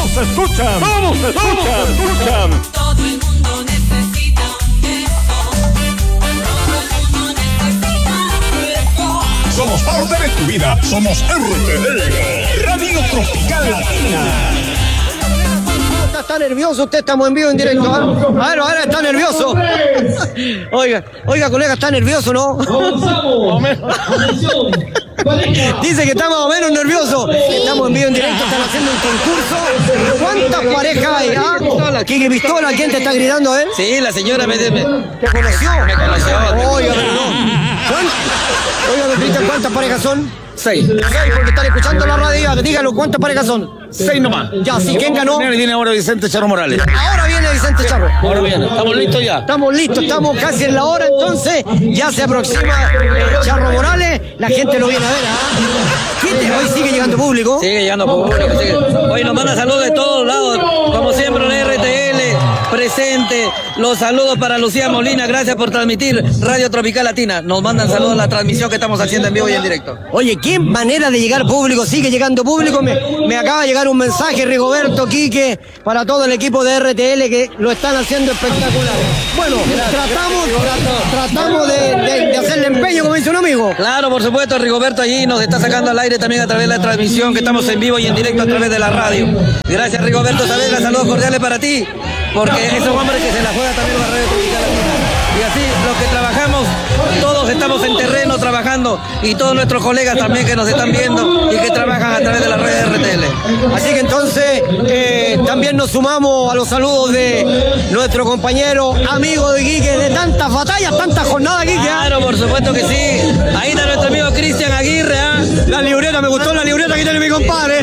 Todos se escuchan. Todos se escuchan. Todo el mundo necesita un beso. Todo el mundo necesita un beso. Somos parte de tu vida. Somos RTL, Radio Tropical Latina. Está nervioso, usted estamos en vivo en directo. ¿Eh? A ver, está nervioso. Oiga, colega, está nervioso, ¿no? Dice que está más o menos nervioso. Estamos en vivo en directo, están haciendo un concurso. ¿Cuántas parejas hay? ¿Ah? ¿Quique Pistola? ¿Quién te está gritando, eh? Sí, la señora me ¿Te conoció? Me conoció. Oiga, pero no. Oiga, Cristian, ¿cuántas parejas son? 6. 6, porque están escuchando la radio. Dígalo, ¿cuántas parejas son? 6 nomás. Ya, sí, ¿quién ganó? Viene ahora Vicente Charro Morales. Ahora viene Vicente Charro. Ahora viene, estamos listos ya. Estamos listos, estamos casi en la hora, entonces ya se aproxima Charro Morales, la gente lo viene a ver. ¿Ah? Hoy sigue llegando público. Sigue llegando público, sigue. Hoy nos manda saludos de todos lados, como siempre en RTL, presente. Los saludos para Lucía Molina, gracias por transmitir Radio Tropical Latina. Nos mandan saludos a la transmisión que estamos haciendo en vivo y en directo. Oye, qué manera de llegar público, sigue llegando público. Me acaba de llegar un mensaje, Rigoberto, Quique, para todo el equipo de RTL que lo están haciendo espectacular. Bueno, tratamos de hacerle empeño, como dice un amigo. Claro, por supuesto, Rigoberto allí nos está sacando al aire también a través de la transmisión que estamos en vivo y en directo a través de la radio. Gracias, Rigoberto Saavedra, saludos cordiales para ti, porque esos hombres que se la juegan también la Radio Tropical Latina. Y así, los que trabajamos, todos estamos en terreno trabajando, y todos nuestros colegas también que nos están viendo y que trabajan a través de la red de RTL. Así que entonces también nos sumamos a los saludos de nuestro compañero, amigo de Quique, de tantas batallas, tantas jornadas, Quique. Claro, por supuesto que sí. Ahí está nuestro amigo Cristian Aguirre. La libreta, me gustó la libreta que tiene mi compadre.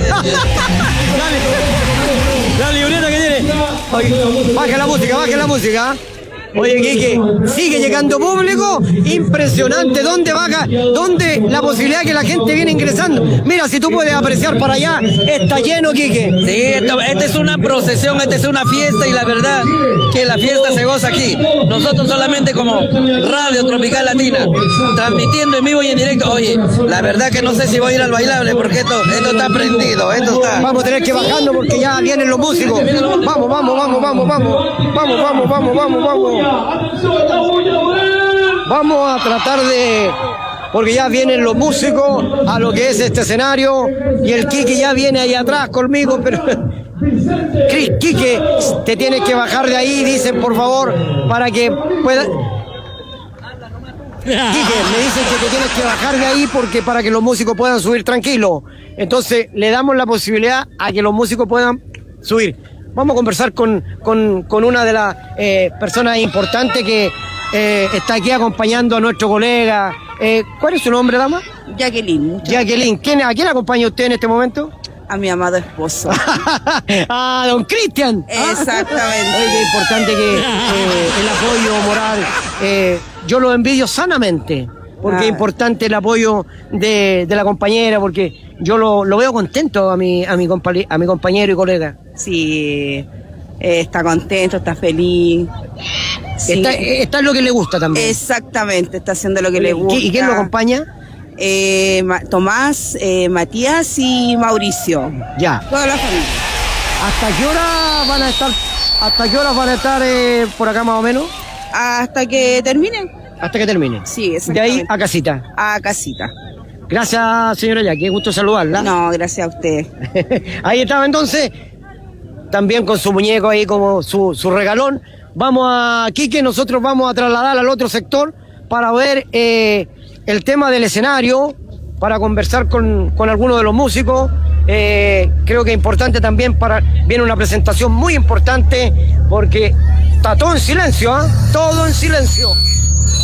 La libreta que tiene. Oye, baje la música. Oye, Quique, sigue llegando público, impresionante. ¿Dónde la posibilidad que la gente viene ingresando? Mira, si tú puedes apreciar para allá, está lleno, Quique. Sí, esta es una procesión, esta es una fiesta, y la verdad que la fiesta se goza aquí. Nosotros solamente como Radio Tropical Latina, transmitiendo en vivo y en directo. Oye, la verdad que no sé si voy a ir al bailable, porque esto está prendido, esto está... Vamos a tener que bajarnos porque ya vienen los músicos. Vamos. Vamos a tratar porque ya vienen los músicos a lo que es este escenario, y el Quique ya viene ahí atrás conmigo, pero Quique, te tienes que bajar de ahí, dicen, por favor, para que pueda... Quique, me dicen que te tienes que bajar de ahí porque para que los músicos puedan subir tranquilos. Entonces le damos la posibilidad a que los músicos puedan subir. Vamos a conversar con una de las personas importantes que está aquí acompañando a nuestro colega. ¿Cuál es su nombre, dama? Jacqueline. Jacqueline. ¿A quién acompaña usted en este momento? A mi amado esposo. ¡Ah, don Cristian! Exactamente. Oye, qué importante que el apoyo moral, yo lo envidio sanamente, porque es importante el apoyo de la compañera, porque yo lo veo contento a mi compañero y colega. Sí, está contento, está feliz. Sí. Está en lo que le gusta también. Exactamente, está haciendo lo que le gusta. ¿Y quién lo acompaña? Tomás, Matías y Mauricio. Ya. Toda la familia. ¿Hasta qué hora van a estar por acá más o menos? Hasta que terminen. Hasta que termine. Sí, exactamente. De ahí a casita. A casita. Gracias, señora Jackie, qué gusto saludarla. No, gracias a usted. Ahí estaba entonces, también con su muñeco ahí como su regalón. Vamos a Quique, nosotros vamos a trasladar al otro sector para ver el tema del escenario, para conversar con algunos de los músicos. Creo que es importante también, viene una presentación muy importante, porque está todo en silencio, todo en silencio.